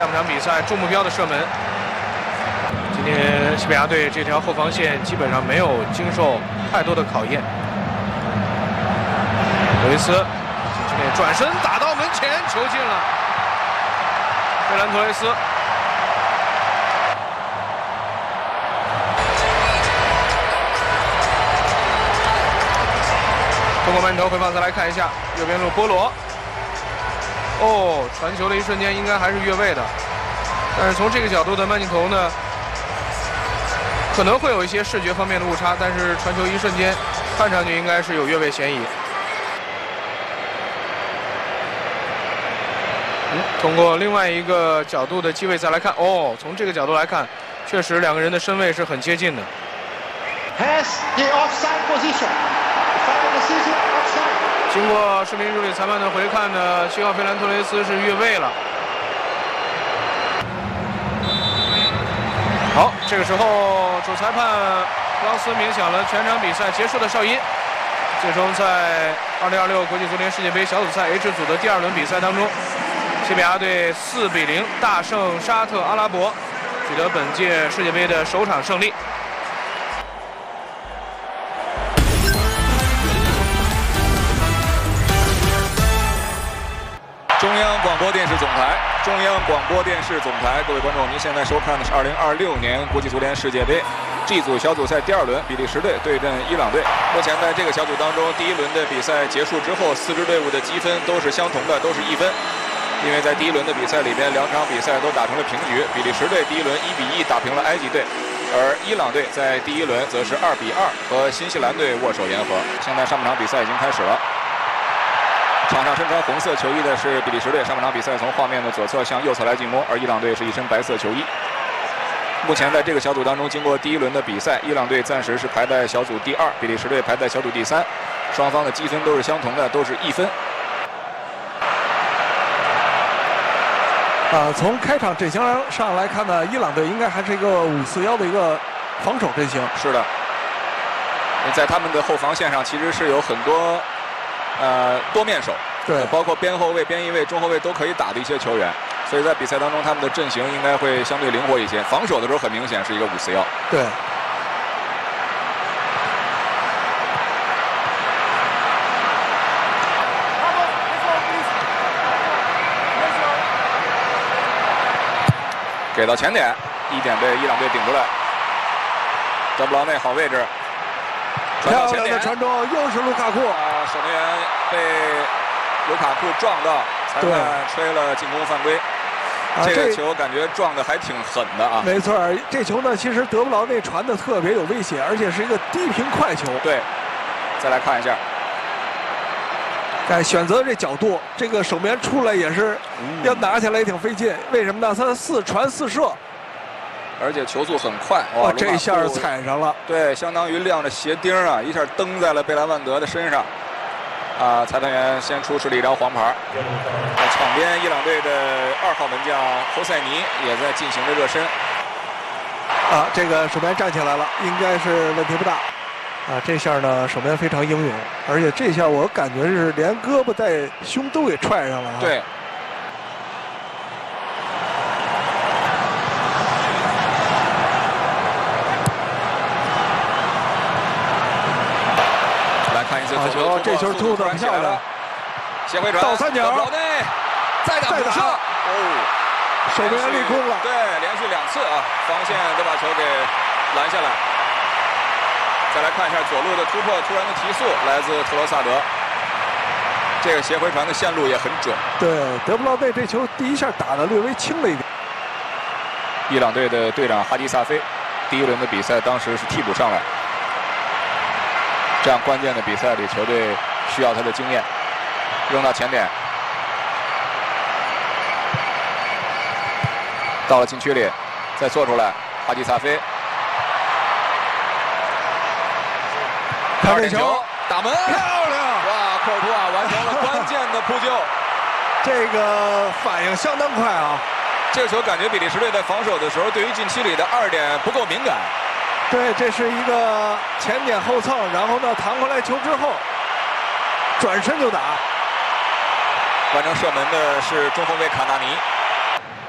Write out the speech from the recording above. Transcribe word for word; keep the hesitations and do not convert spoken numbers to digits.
上场比赛中目标的射门。今天西班牙队这条后防线基本上没有经受太多的考验。罗伊斯禁区内转身打到门前，球进了。费兰托雷斯。 通过慢投回放，再来看一下右边路波罗。哦，传球的一瞬间应该还是越位的，但是从这个角度的慢镜头呢，可能会有一些视觉方面的误差，但是传球一瞬间看上去应该是有越位嫌疑。嗯，通过另外一个角度的机位再来看，哦，从这个角度来看，确实两个人的身位是很接近的。 Has the offside position. 经过视频助理裁判的回看呢，西奥费兰托雷斯是越位了。好，这个时候主裁判普朗斯鸣响了全场比赛结束的哨音。最终在二零二六国际足联世界杯小组赛 H 组的第二轮比赛当中，西班牙队四比零大胜沙特阿拉伯，取得本届世界杯的首场胜利。 中央广播电视总台，中央广播电视总台，各位观众，您现在收看的是二零二六年国际足联世界杯 G 组小组赛第二轮，比利时队对阵伊朗队。目前在这个小组当中，第一轮的比赛结束之后，四支队伍的积分都是相同的，都是一分。因为在第一轮的比赛里边，两场比赛都打成了平局，比利时队第一轮一比一打平了埃及队，而伊朗队在第一轮则是二比二和新西兰队握手言和。现在上半场比赛已经开始了。 场上身穿红色球衣的是比利时队。上半场比赛从画面的左侧向右侧来进攻，而伊朗队是一身白色球衣。目前在这个小组当中，经过第一轮的比赛，伊朗队暂时是排在小组第二，比利时队排在小组第三，双方的积分都是相同的，都是一分。 啊，从开场阵型上来看呢，伊朗队应该还是一个五四幺的一个防守阵型。 是的，在他们的后防线上其实是有很多。 呃，多面手， 对， 包括边后卫、边翼位、中后卫都可以打的一些球员，所以在比赛当中他们的阵型应该会相对灵活一些。防守的时候很明显是一个五四幺。 对。 给到前点，一点被伊朗队顶出来。德布劳内好位置。 漂亮的传中，又是卢卡库啊！守门员被卢卡库撞到，裁判吹了进攻犯规。啊、这个球感觉撞的还挺狠的啊！ 没错，这球呢，其实德布劳内传的特别有威胁，而且是一个低平快球。 对，再来看一下， 哎，选择这角度，这个守门员出来也是要拿下来也挺费劲。为什么呢？他四传四射。 而且球速很快， 哇！这一下踩上了， 对，相当于亮着鞋钉啊，一下蹬在了贝莱万德的身上。啊，裁判员先出示了一张黄牌。在场边，伊朗队的二号门将侯塞尼也在进行着热身。 啊，这个守门员站起来了，应该是问题不大。啊，这下呢，守门员非常英勇，而且这下我感觉是连胳膊带胸都给踹上了、啊。 对。 好球！这球突的漂亮， 斜回传倒三角， 老内再打补射，哦， 守门员立空了， 对，连续两次啊，防线都把球给拦下来。再来看一下左路的突破，突然的提速来自特罗萨德，这个斜回传的线路也很准。 对，德布劳内这球第一下打的略微轻了一点。 伊朗队的队长哈迪萨菲，第一轮的比赛当时是替补上来。 这样关键的比赛里，球队需要他的经验。扔到前点，到了禁区里，再做出来，哈迪萨菲， 二点球， 打门， 漂亮！ 哇，库尔图瓦完成了关键的扑救， 这个反应相当快啊！ 这个球感觉比利时队在防守的时候，对于禁区里的二点不够敏感。 对，这是一个前点后蹭，然后呢弹回来球之后，转身就打。 完成射门的是中后卫卡纳尼。